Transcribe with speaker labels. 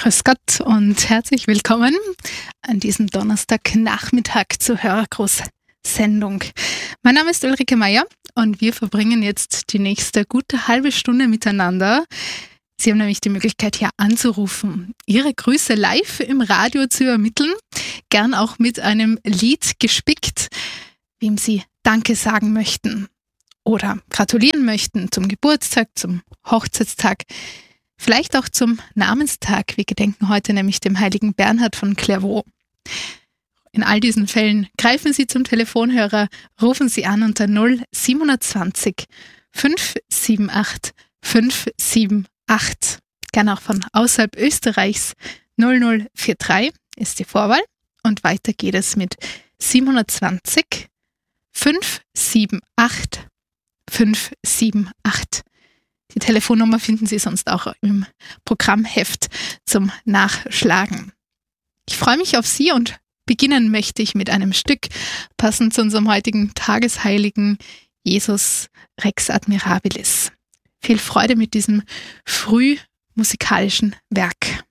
Speaker 1: Grüß Gott und herzlich willkommen an diesem Donnerstagnachmittag zur Hörergruß-Sendung. Mein Name ist Ulrike Meier und wir verbringen jetzt die nächste gute halbe Stunde miteinander. Sie haben nämlich die Möglichkeit, hier anzurufen, Ihre Grüße live im Radio zu übermitteln, gern auch mit einem Lied gespickt, wem Sie Danke sagen möchten oder gratulieren möchten zum Geburtstag, zum Hochzeitstag, vielleicht auch zum Namenstag. Wir gedenken heute nämlich dem heiligen Bernhard von Clairvaux. In all diesen Fällen greifen Sie zum Telefonhörer, rufen Sie an unter 0720 578 578. Gerne auch von außerhalb Österreichs 0043 ist die Vorwahl. Und weiter geht es mit 720 578 578. Die Telefonnummer finden Sie sonst auch im Programmheft zum Nachschlagen. Ich freue mich auf Sie und beginnen möchte ich mit einem Stück, passend zu unserem heutigen Tagesheiligen Jesus Rex Admirabilis. Viel Freude mit diesem frühmusikalischen Werk.